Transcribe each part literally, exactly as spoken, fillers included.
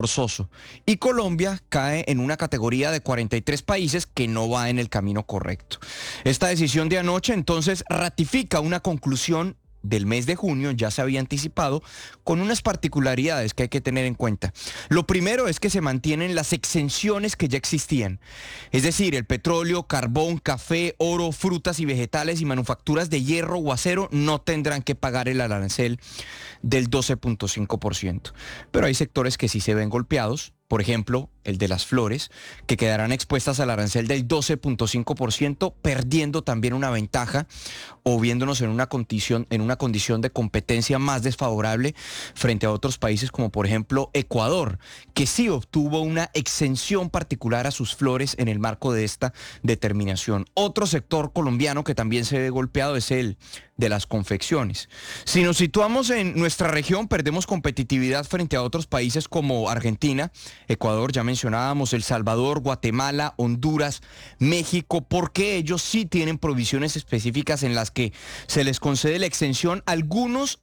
forzoso. Y Colombia cae en una categoría de cuarenta y tres países que no va en el camino correcto. Esta decisión de anoche entonces ratifica una conclusión del mes de junio, ya se había anticipado, con unas particularidades que hay que tener en cuenta. Lo primero es que se mantienen las exenciones que ya existían, es decir, el petróleo, carbón, café, oro, frutas y vegetales y manufacturas de hierro o acero no tendrán que pagar el arancel del doce punto cinco por ciento. Pero hay sectores que sí se ven golpeados, por ejemplo, el de las flores, que quedarán expuestas al arancel del doce punto cinco por ciento, perdiendo también una ventaja o viéndonos en una condición, en una condición de competencia más desfavorable frente a otros países como por ejemplo Ecuador, que sí obtuvo una exención particular a sus flores en el marco de esta determinación. Otro sector colombiano que también se ve golpeado es el de las confecciones. Si nos situamos en nuestra región, perdemos competitividad frente a otros países como Argentina, Ecuador, ya mencionábamos, El Salvador, Guatemala, Honduras, México, porque ellos sí tienen provisiones específicas en las que se les concede la exención a algunos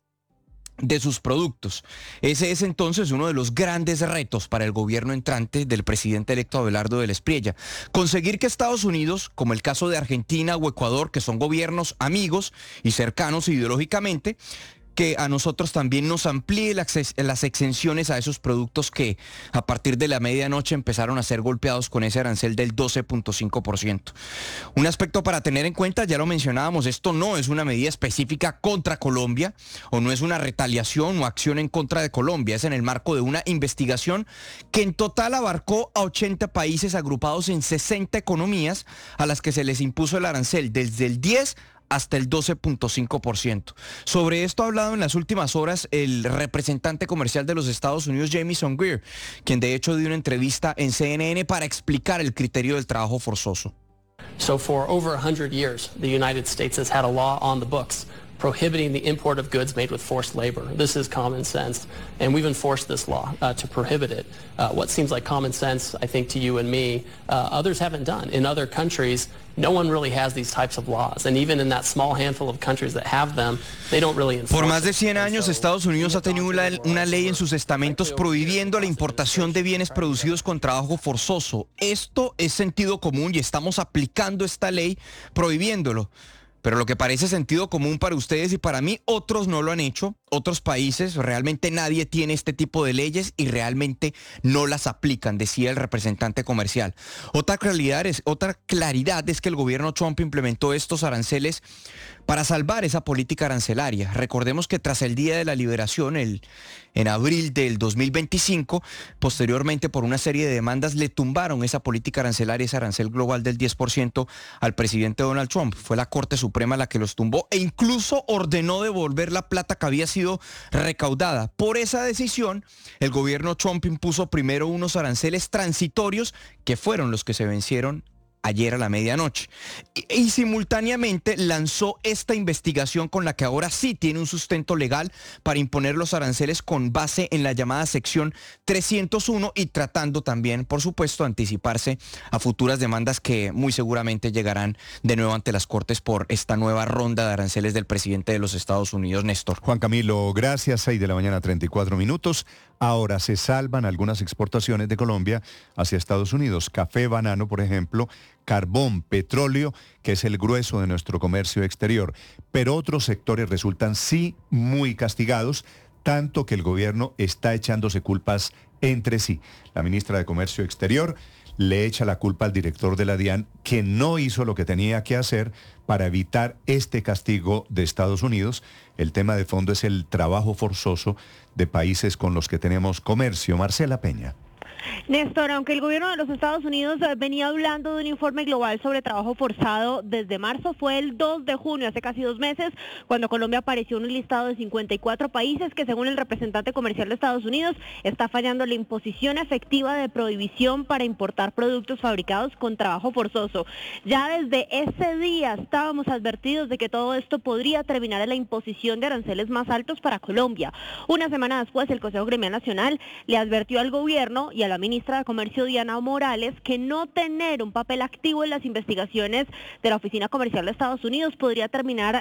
de sus productos. Ese es entonces uno de los grandes retos para el gobierno entrante del presidente electo Abelardo del Espriella. Conseguir que Estados Unidos, como el caso de Argentina o Ecuador, que son gobiernos amigos y cercanos ideológicamente, que a nosotros también nos amplíe las exenciones a esos productos que a partir de la medianoche empezaron a ser golpeados con ese arancel del doce punto cinco por ciento. Un aspecto para tener en cuenta, ya lo mencionábamos, esto no es una medida específica contra Colombia o no es una retaliación o acción en contra de Colombia, es en el marco de una investigación que en total abarcó a ochenta países agrupados en sesenta economías a las que se les impuso el arancel desde el diez hasta el doce punto cinco por ciento. Sobre esto ha hablado en las últimas horas el representante comercial de los Estados Unidos, Jamieson Greer, quien de hecho dio una entrevista en C N N para explicar el criterio del trabajo forzoso. So for over one hundred years, the United States has had a law on the books prohibiting the import of goods made with forced labor. This is common sense, and we've enforced this law uh, to prohibit it. Uh, what seems like common sense, I think, to you and me, uh, others haven't done. In other countries, no one really has these types of laws, and even in that small handful of countries that have them, they don't really enforce. Por más de cien años, Estados Unidos ha tenido una, una ley en sus estamentos prohibiendo la importación de bienes producidos con trabajo forzoso. Esto es sentido común y estamos aplicando esta ley prohibiéndolo. Pero lo que parece sentido común para ustedes y para mí, otros no lo han hecho, otros países, realmente nadie tiene este tipo de leyes y realmente no las aplican, decía el representante comercial. Otra claridad es, otra claridad es que el gobierno Trump implementó estos aranceles para salvar esa política arancelaria. Recordemos que tras el Día de la Liberación, el, en abril del dos mil veinticinco, posteriormente por una serie de demandas le tumbaron esa política arancelaria, ese arancel global del diez por ciento al presidente Donald Trump. Fue la Corte Suprema la que los tumbó e incluso ordenó devolver la plata que había sido recaudada. Por esa decisión, el gobierno Trump impuso primero unos aranceles transitorios que fueron los que se vencieron ayer a la medianoche. Y, y simultáneamente lanzó esta investigación con la que ahora sí tiene un sustento legal para imponer los aranceles con base en la llamada sección trescientos uno y tratando también, por supuesto, anticiparse a futuras demandas que muy seguramente llegarán de nuevo ante las Cortes por esta nueva ronda de aranceles del presidente de los Estados Unidos, Néstor. Juan Camilo, gracias. seis de la mañana, treinta y cuatro minutos. Ahora se salvan algunas exportaciones de Colombia hacia Estados Unidos. Café, banano, por ejemplo, carbón, petróleo, que es el grueso de nuestro comercio exterior. Pero otros sectores resultan sí muy castigados, tanto que el gobierno está echándose culpas entre sí. La ministra de Comercio Exterior le echa la culpa al director de la DIAN, que no hizo lo que tenía que hacer para evitar este castigo de Estados Unidos. El tema de fondo es el trabajo forzoso de países con los que tenemos comercio. Marcela Peña. Néstor, aunque el gobierno de los Estados Unidos venía hablando de un informe global sobre trabajo forzado desde marzo, fue el dos de junio, hace casi dos meses, cuando Colombia apareció en un listado de cincuenta y cuatro países que, según el representante comercial de Estados Unidos, está fallando la imposición efectiva de prohibición para importar productos fabricados con trabajo forzoso. Ya desde ese día estábamos advertidos de que todo esto podría terminar en la imposición de aranceles más altos para Colombia. Una semana después, el Consejo Gremial Nacional le advirtió al gobierno y a la ministra de Comercio, Diana Morales, que no tener un papel activo en las investigaciones de la Oficina Comercial de Estados Unidos podría terminar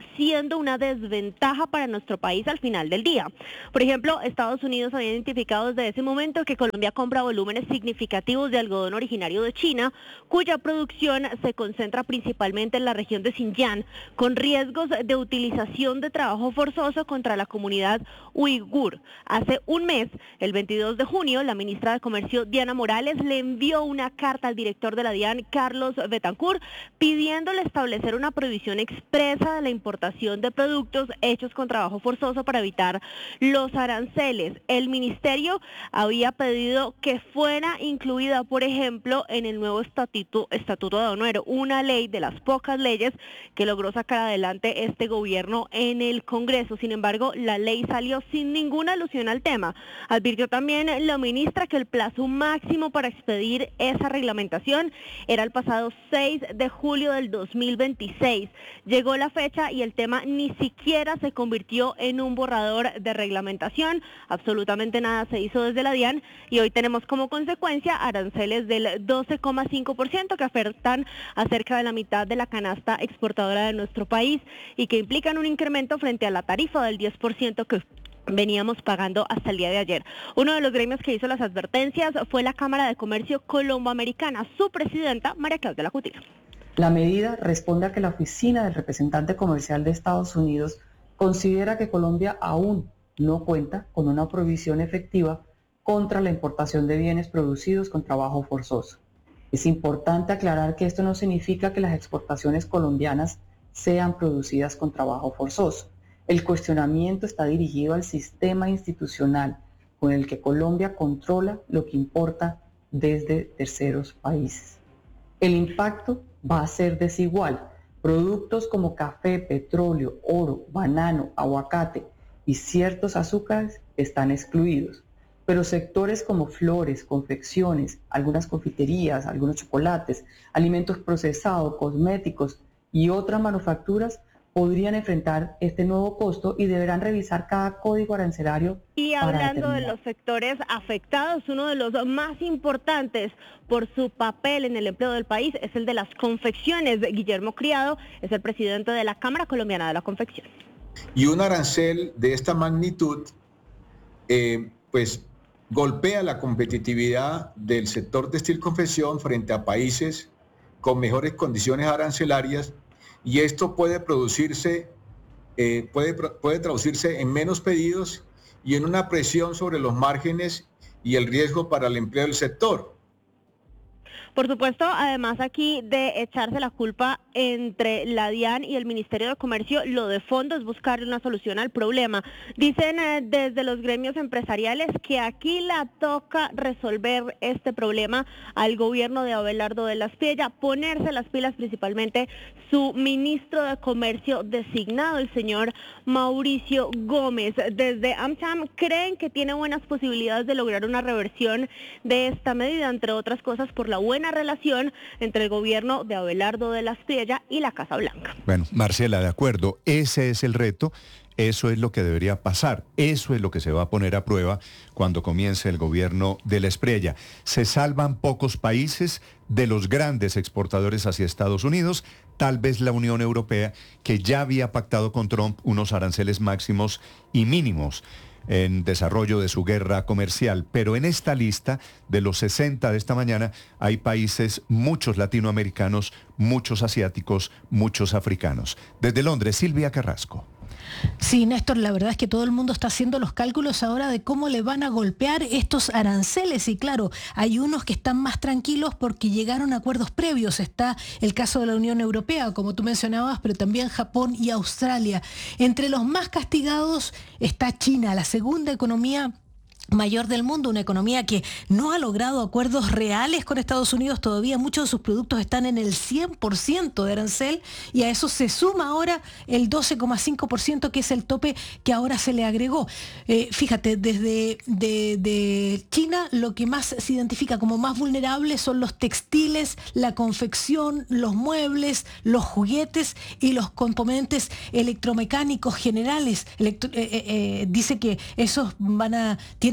siendo una desventaja para nuestro país al final del día. Por ejemplo, Estados Unidos había identificado desde ese momento que Colombia compra volúmenes significativos de algodón originario de China, cuya producción se concentra principalmente en la región de Xinjiang, con riesgos de utilización de trabajo forzoso contra la comunidad uigur. Hace un mes, el veintidós de junio, la ministra de Comercio, Diana Morales, le envió una carta al director de la DIAN, Carlos Betancourt, pidiéndole establecer una prohibición expresa de la importación de productos hechos con trabajo forzoso para evitar los aranceles. El ministerio había pedido que fuera incluida, por ejemplo, en el nuevo estatuto, estatuto de aduanero, una ley de las pocas leyes que logró sacar adelante este gobierno en el Congreso. Sin embargo, la ley salió sin ninguna alusión al tema. Advirtió también la ministra que el plazo máximo para expedir esa reglamentación era el pasado seis de julio del dos mil veintiséis. Llegó la fecha y el tema ni siquiera se convirtió en un borrador de reglamentación. Absolutamente nada se hizo desde la DIAN y hoy tenemos como consecuencia aranceles del doce coma cinco por ciento que afectan a cerca de la mitad de la canasta exportadora de nuestro país y que implican un incremento frente a la tarifa del diez por ciento que veníamos pagando hasta el día de ayer. Uno de los gremios que hizo las advertencias fue la Cámara de Comercio Colomboamericana. Su presidenta, María Claudia Lacutir. La medida responde a que la oficina del representante comercial de Estados Unidos considera que Colombia aún no cuenta con una prohibición efectiva contra la importación de bienes producidos con trabajo forzoso. Es importante aclarar que esto no significa que las exportaciones colombianas sean producidas con trabajo forzoso. El cuestionamiento está dirigido al sistema institucional con el que Colombia controla lo que importa desde terceros países. El impacto va a ser desigual. Productos como café, petróleo, oro, banano, aguacate y ciertos azúcares están excluidos, pero sectores como flores, confecciones, algunas confiterías, algunos chocolates, alimentos procesados, cosméticos y otras manufacturas podrían enfrentar este nuevo costo y deberán revisar cada código arancelario. Y hablando de los sectores afectados, uno de los más importantes por su papel en el empleo del país es el de las confecciones. Guillermo Criado es el presidente de la Cámara Colombiana de la Confección. Y un arancel de esta magnitud, eh, pues golpea la competitividad del sector textil confección frente a países con mejores condiciones arancelarias. Y esto puede producirse, eh, puede, puede traducirse en menos pedidos y en una presión sobre los márgenes y el riesgo para el empleo del sector. Por supuesto, además aquí de echarse la culpa entre la DIAN y el Ministerio de Comercio, lo de fondo es buscar una solución al problema. Dicen eh, desde los gremios empresariales que aquí la toca resolver este problema al gobierno de Abelardo de la Espriella, ponerse las pilas, principalmente su ministro de Comercio designado, el señor Mauricio Gómez. Desde AmCham creen que tiene buenas posibilidades de lograr una reversión de esta medida, entre otras cosas por la buena relación entre el gobierno de Abelardo de la Espriella y la Casa Blanca. Bueno, Marcela, de acuerdo, ese es el reto, eso es lo que debería pasar, eso es lo que se va a poner a prueba cuando comience el gobierno de la Espriella. Se salvan pocos países de los grandes exportadores hacia Estados Unidos, tal vez la Unión Europea, que ya había pactado con Trump unos aranceles máximos y mínimos en desarrollo de su guerra comercial. Pero en esta lista de los sesenta de esta mañana hay países, muchos latinoamericanos, muchos asiáticos, muchos africanos. Desde Londres, Silvia Carrasco. Sí, Néstor, la verdad es que todo el mundo está haciendo los cálculos ahora de cómo le van a golpear estos aranceles y claro, hay unos que están más tranquilos porque llegaron a acuerdos previos. Está el caso de la Unión Europea, como tú mencionabas, pero también Japón y Australia. Entre los más castigados está China, la segunda economía mayor del mundo, una economía que no ha logrado acuerdos reales con Estados Unidos todavía. Muchos de sus productos están en el cien por ciento de arancel y a eso se suma ahora el doce coma cinco por ciento que es el tope que ahora se le agregó. Eh, fíjate, desde de, de China lo que más se identifica como más vulnerable son los textiles, la confección, los muebles, los juguetes y los componentes electromecánicos generales. Electro, eh, eh, dice que esos van a tienen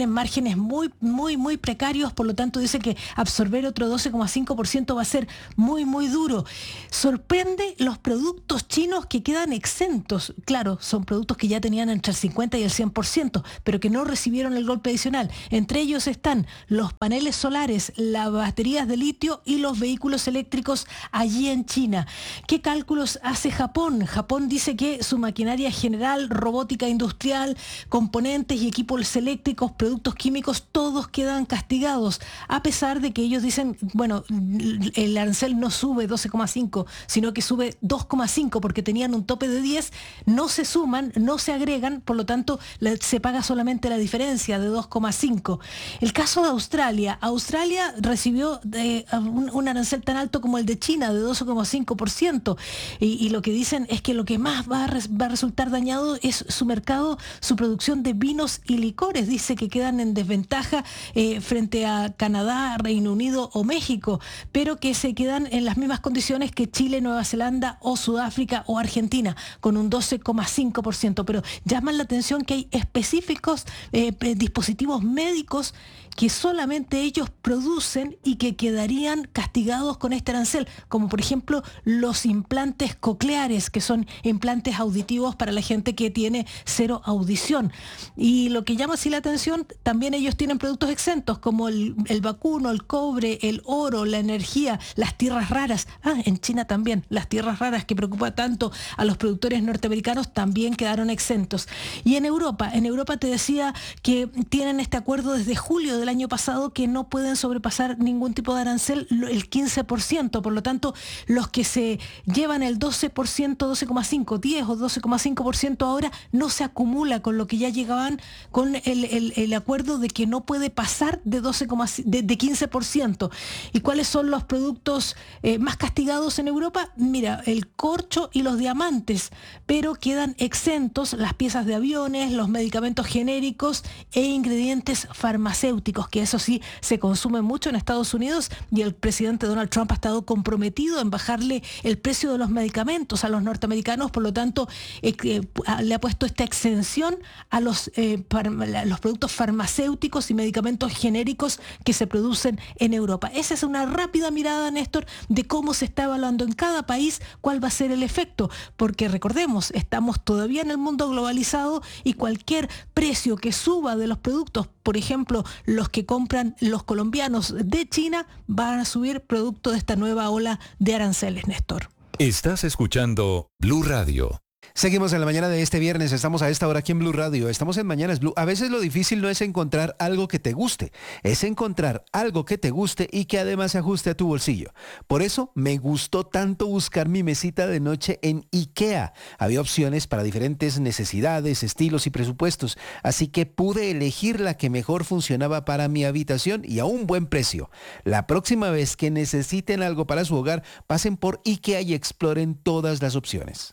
tienen márgenes muy, muy, muy precarios, por lo tanto dice que absorber otro doce coma cinco por ciento va a ser muy, muy duro. Sorprende los productos chinos que quedan exentos. Claro, son productos que ya tenían entre el cincuenta y el cien por ciento, pero que no recibieron el golpe adicional. Entre ellos están los paneles solares, las baterías de litio y los vehículos eléctricos allí en China. ¿Qué cálculos hace Japón? Japón dice que su maquinaria general, robótica industrial, componentes y equipos eléctricos, productos químicos, todos quedan castigados, a pesar de que ellos dicen, bueno, el arancel no sube doce coma cinco, sino que sube dos coma cinco porque tenían un tope de diez, no se suman, no se agregan, por lo tanto se paga solamente la diferencia de dos coma cinco. El caso de Australia, Australia recibió eh, un, un arancel tan alto como el de China, de doce coma cinco por ciento, y, y lo que dicen es que lo que más va a, res, va a resultar dañado es su mercado, su producción de vinos y licores. Dice que quedan en desventaja eh, frente a Canadá, Reino Unido o México, pero que se quedan en las mismas condiciones que Chile, Nueva Zelanda o Sudáfrica o Argentina, con un doce coma cinco por ciento. Pero llaman la atención que hay específicos eh, dispositivos médicos que solamente ellos producen y que quedarían castigados con este arancel, como por ejemplo los implantes cocleares, que son implantes auditivos para la gente que tiene cero audición. Y lo que llama así la atención, también ellos tienen productos exentos como el, el vacuno, el cobre, el oro, la energía, las tierras raras. Ah, en China también, las tierras raras que preocupa tanto a los productores norteamericanos también quedaron exentos. Y en Europa, en Europa te decía que tienen este acuerdo desde julio de año pasado que no pueden sobrepasar ningún tipo de arancel, el quince por ciento, por lo tanto los que se llevan el doce por ciento, doce coma cinco, diez o doce coma cinco por ciento ahora no se acumula con lo que ya llegaban con el, el, el acuerdo de que no puede pasar de, doce, de, de quince por ciento. ¿Y cuáles son los productos eh, más castigados en Europa? Mira, el corcho y los diamantes, pero quedan exentos las piezas de aviones, los medicamentos genéricos e ingredientes farmacéuticos, que eso sí se consume mucho en Estados Unidos, y el presidente Donald Trump ha estado comprometido en bajarle el precio de los medicamentos a los norteamericanos, por lo tanto eh, eh, le ha puesto esta exención a los, eh, farma, los productos farmacéuticos y medicamentos genéricos que se producen en Europa. Esa es una rápida mirada, Néstor, de cómo se está evaluando en cada país cuál va a ser el efecto, porque recordemos, estamos todavía en el mundo globalizado y cualquier precio que suba de los productos, por ejemplo, los que compran los colombianos de China, van a subir producto de esta nueva ola de aranceles, Néstor. Estás escuchando Blue Radio. Seguimos en la mañana de este viernes, estamos a esta hora aquí en Blue Radio, estamos en Mañanas Blue. A veces lo difícil no es encontrar algo que te guste, es encontrar algo que te guste y que además se ajuste a tu bolsillo. Por eso me gustó tanto buscar mi mesita de noche en IKEA. Había opciones para diferentes necesidades, estilos y presupuestos, así que pude elegir la que mejor funcionaba para mi habitación y a un buen precio. La próxima vez que necesiten algo para su hogar, pasen por IKEA y exploren todas las opciones.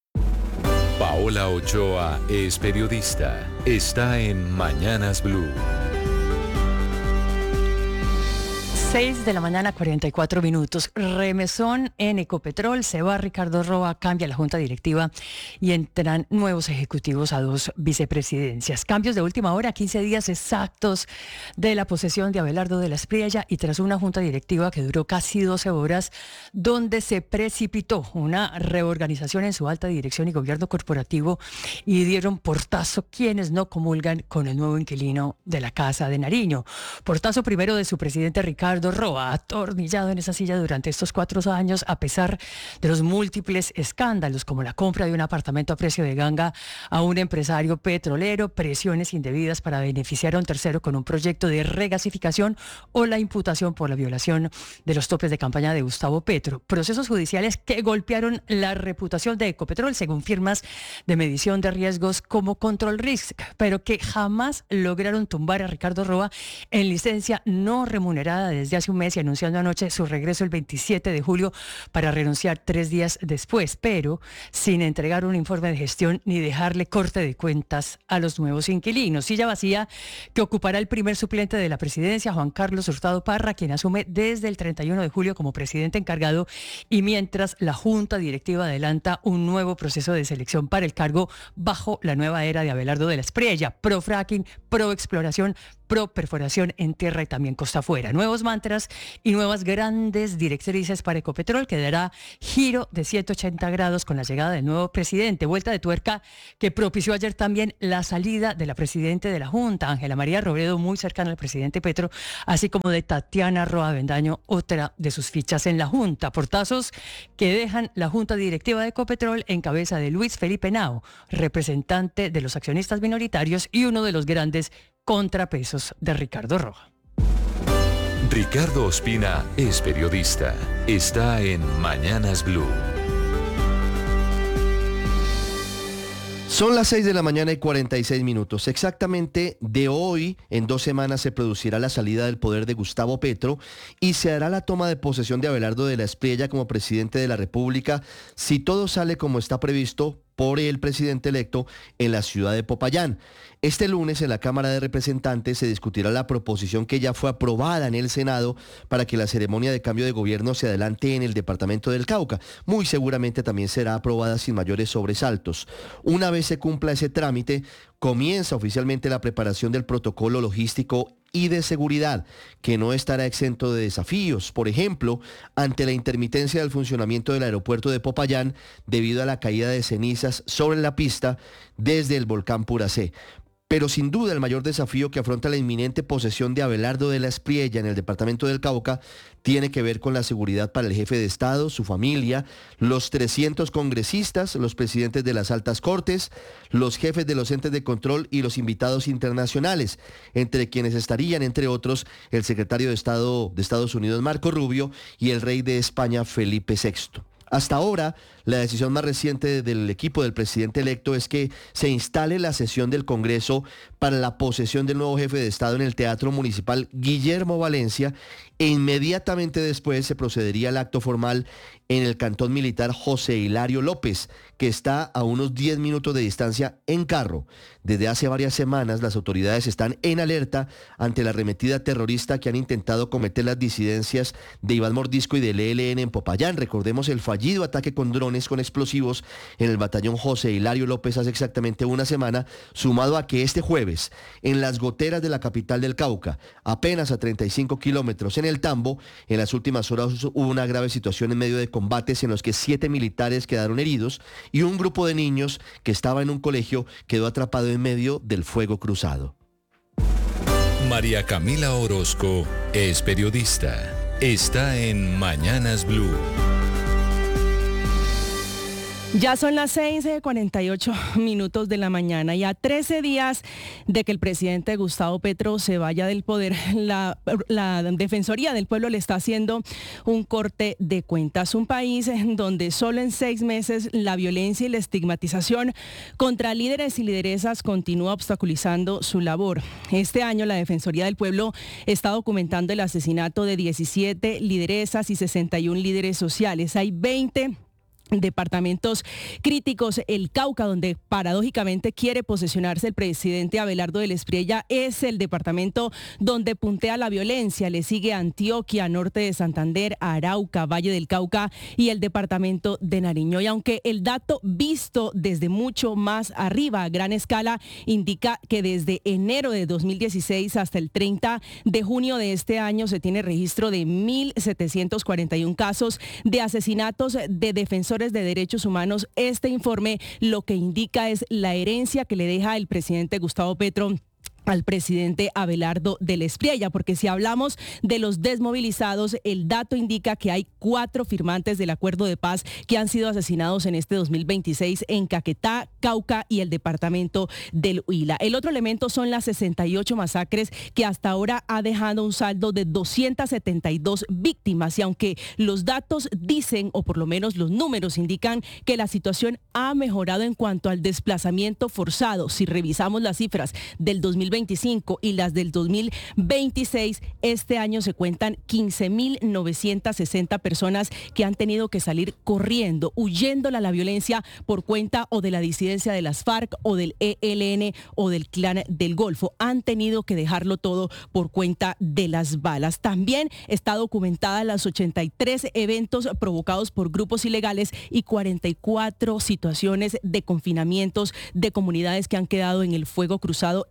Paola Ochoa es periodista. Está en Mañanas Blue. seis de la mañana, cuarenta y cuatro minutos. Remesón en Ecopetrol. Se va Ricardo Roa, cambia la junta directiva y entran nuevos ejecutivos a dos vicepresidencias. Cambios de última hora, quince días exactos de la posesión de Abelardo de la Espriella y tras una junta directiva que duró casi doce horas, donde se precipitó una reorganización en su alta dirección y gobierno corporativo y dieron portazo quienes no comulgan con el nuevo inquilino de la Casa de Nariño. Portazo primero de su presidente Ricardo Roa, atornillado en esa silla durante estos cuatro años a pesar de los múltiples escándalos como la compra de un apartamento a precio de ganga a un empresario petrolero, presiones indebidas para beneficiar a un tercero con un proyecto de regasificación o la imputación por la violación de los topes de campaña de Gustavo Petro. Procesos judiciales que golpearon la reputación de Ecopetrol según firmas de medición de riesgos como Control Risk, pero que jamás lograron tumbar a Ricardo Roa en licencia no remunerada desde hace un mes y anunciando anoche su regreso el veintisiete de julio para renunciar tres días después, pero sin entregar un informe de gestión ni dejarle corte de cuentas a los nuevos inquilinos. Silla vacía que ocupará el primer suplente de la presidencia, Juan Carlos Hurtado Parra, quien asume desde el treinta y uno de julio como presidente encargado, y mientras la junta directiva adelanta un nuevo proceso de selección para el cargo bajo la nueva era de Abelardo de la Espriella, pro fracking, pro exploración, pro perforación en tierra y también costa afuera. Nuevos mantras y nuevas grandes directrices para Ecopetrol, que dará giro de ciento ochenta grados con la llegada del nuevo presidente. Vuelta de tuerca que propició ayer también la salida de la presidenta de la Junta, Ángela María Robledo, muy cercana al presidente Petro, así como de Tatiana Roa Avendaño, otra de sus fichas en la Junta. Portazos que dejan la Junta Directiva de Ecopetrol en cabeza de Luis Felipe Henao, representante de los accionistas minoritarios y uno de los grandes contrapesos de Ricardo Roa. Ricardo Ospina es periodista. Está en Mañanas Blue. Son las seis de la mañana y cuarenta y seis minutos. Exactamente de hoy, en dos semanas, se producirá la salida del poder de Gustavo Petro y se hará la toma de posesión de Abelardo de la Espriella como presidente de la República, si todo sale como está previsto por el presidente electo en la ciudad de Popayán. Este lunes en la Cámara de Representantes se discutirá la proposición que ya fue aprobada en el Senado para que la ceremonia de cambio de gobierno se adelante en el departamento del Cauca. Muy seguramente también será aprobada sin mayores sobresaltos. Una vez se cumpla ese trámite, comienza oficialmente la preparación del protocolo logístico y de seguridad, que no estará exento de desafíos. Por ejemplo, ante la intermitencia del funcionamiento del aeropuerto de Popayán debido a la caída de cenizas sobre la pista desde el volcán Puracé. Pero sin duda el mayor desafío que afronta la inminente posesión de Abelardo de la Espriella en el departamento del Cauca tiene que ver con la seguridad para el jefe de Estado, su familia, los trescientos congresistas, los presidentes de las altas cortes, los jefes de los entes de control y los invitados internacionales, entre quienes estarían, entre otros, el secretario de Estado de Estados Unidos, Marco Rubio, y el rey de España, Felipe sexto. Hasta ahora, la decisión más reciente del equipo del presidente electo es que se instale la sesión del Congreso para la posesión del nuevo jefe de Estado en el Teatro Municipal Guillermo Valencia e inmediatamente después se procedería al acto formal en el cantón militar José Hilario López, que está a unos diez minutos de distancia en carro. Desde hace varias semanas las autoridades están en alerta ante la arremetida terrorista que han intentado cometer las disidencias de Iván Mordisco y del E L N en Popayán. Recordemos el fallido ataque con drones con explosivos en el batallón José Hilario López hace exactamente una semana, sumado a que este jueves, en las goteras de la capital del Cauca, apenas a treinta y cinco kilómetros en el Tambo, en las últimas horas hubo una grave situación en medio de combates en los que siete militares quedaron heridos y un grupo de niños que estaba en un colegio quedó atrapado en medio del fuego cruzado. María Camila Orozco es periodista. Está en Mañanas Blue. Ya son las seis y cuarenta y ocho minutos de la mañana y a trece días de que el presidente Gustavo Petro se vaya del poder, la, la Defensoría del Pueblo le está haciendo un corte de cuentas. Un país en donde solo en seis meses la violencia y la estigmatización contra líderes y lideresas continúa obstaculizando su labor. Este año la Defensoría del Pueblo está documentando el asesinato de diecisiete lideresas y sesenta y uno líderes sociales. Hay veinte departamentos críticos. El Cauca, donde paradójicamente quiere posesionarse el presidente Abelardo de la Espriella, es el departamento donde puntea la violencia. Le sigue Antioquia, norte de Santander, Arauca, Valle del Cauca y el departamento de Nariño. Y aunque el dato visto desde mucho más arriba, a gran escala, indica que desde enero de dos mil dieciséis hasta el treinta de junio de este año se tiene registro de mil setecientos cuarenta y uno casos de asesinatos de defensores de derechos humanos. Este informe lo que indica es la herencia que le deja el presidente Gustavo Petro al presidente Abelardo de la Espriella, porque si hablamos de los desmovilizados, el dato indica que hay cuatro firmantes del acuerdo de paz que han sido asesinados en este dos mil veintiséis en Caquetá, Cauca y el departamento del Huila. El otro elemento son las sesenta y ocho masacres que hasta ahora ha dejado un saldo de doscientas setenta y dos víctimas, y aunque los datos dicen, o por lo menos los números indican, que la situación ha mejorado en cuanto al desplazamiento forzado, si revisamos las cifras del dos mil veinticinco y las del dos mil veintiséis, este año se cuentan quince mil novecientas sesenta personas que han tenido que salir corriendo, huyéndola a la violencia por cuenta o de la disidencia de las FARC o del E L N o del Clan del Golfo. Han tenido que dejarlo todo por cuenta de las balas. También está documentada las ochenta y tres eventos provocados por grupos ilegales y cuarenta y cuatro situaciones de confinamientos de comunidades que han quedado en el fuego cruzado entre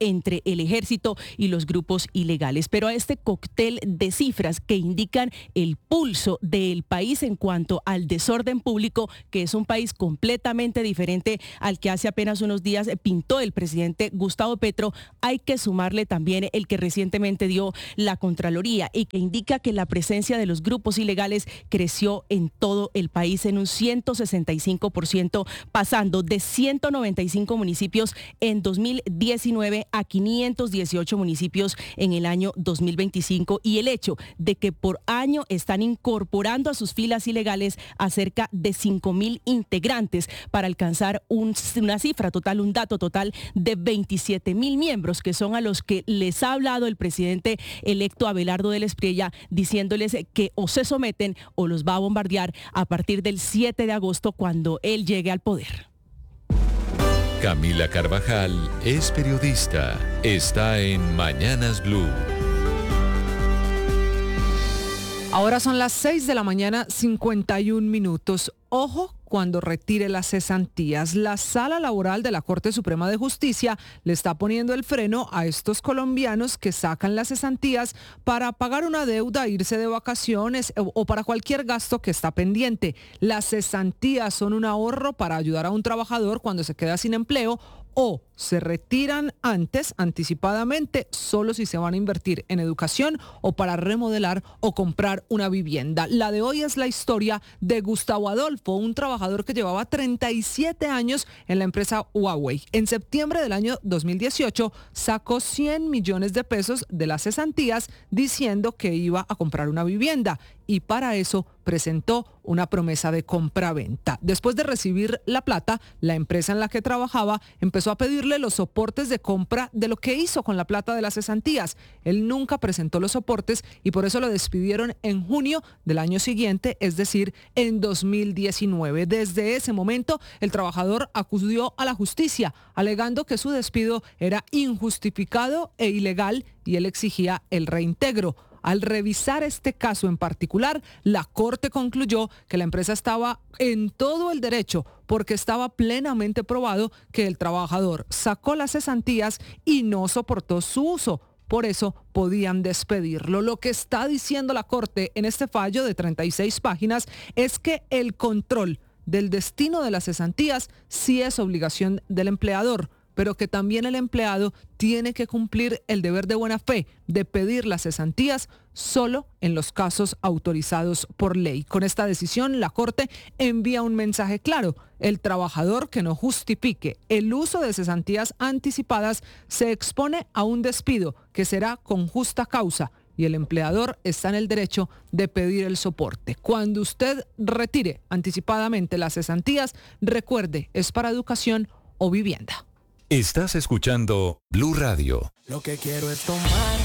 el ejército y los grupos ilegales. Pero a este cóctel de cifras que indican el pulso del país en cuanto al desorden público, que es un país completamente diferente al que hace apenas unos días pintó el presidente Gustavo Petro, hay que sumarle también el que recientemente dio la Contraloría y que indica que la presencia de los grupos ilegales creció en todo el país en un ciento sesenta y cinco por ciento, pasando de ciento noventa y cinco municipios en dos mil diecinueve a quinientos dieciocho municipios en el año dos mil veinticinco, y el hecho de que por año están incorporando a sus filas ilegales a cerca de cinco mil integrantes para alcanzar un, una cifra total, un dato total de veintisiete mil miembros, que son a los que les ha hablado el presidente electo Abelardo del Espriella, diciéndoles que o se someten o los va a bombardear a partir del siete de agosto, cuando él llegue al poder. Camila Carvajal es periodista. Está en Mañanas Blue. Ahora son las seis de la mañana, cincuenta y un minutos. Ojo cuando retire las cesantías. La Sala Laboral de la Corte Suprema de Justicia le está poniendo el freno a estos colombianos que sacan las cesantías para pagar una deuda, irse de vacaciones o, o para cualquier gasto que está pendiente. Las cesantías son un ahorro para ayudar a un trabajador cuando se queda sin empleo, o se retiran antes, anticipadamente, solo si se van a invertir en educación o para remodelar o comprar una vivienda. La de hoy es la historia de Gustavo Adolfo, un trabajador que llevaba treinta y siete años en la empresa Huawei. En septiembre del año dos mil dieciocho sacó cien millones de pesos de las cesantías diciendo que iba a comprar una vivienda, y para eso presentó una promesa de compra-venta. Después de recibir la plata, la empresa en la que trabajaba empezó a pedirle los soportes de compra de lo que hizo con la plata de las cesantías. Él nunca presentó los soportes y por eso lo despidieron en junio del año siguiente, es decir, en dos mil diecinueve. Desde ese momento, el trabajador acudió a la justicia, alegando que su despido era injustificado e ilegal, y él exigía el reintegro. Al revisar este caso en particular, la Corte concluyó que la empresa estaba en todo el derecho porque estaba plenamente probado que el trabajador sacó las cesantías y no soportó su uso. Por eso podían despedirlo. Lo que está diciendo la Corte en este fallo de treinta y seis páginas es que el control del destino de las cesantías sí es obligación del empleador, pero que también el empleado tiene que cumplir el deber de buena fe de pedir las cesantías solo en los casos autorizados por ley. Con esta decisión, la Corte envía un mensaje claro: el trabajador que no justifique el uso de cesantías anticipadas se expone a un despido que será con justa causa, y el empleador está en el derecho de pedir el soporte. Cuando usted retire anticipadamente las cesantías, recuerde, es para educación o vivienda. Estás escuchando Blue Radio. Lo que quiero es tomar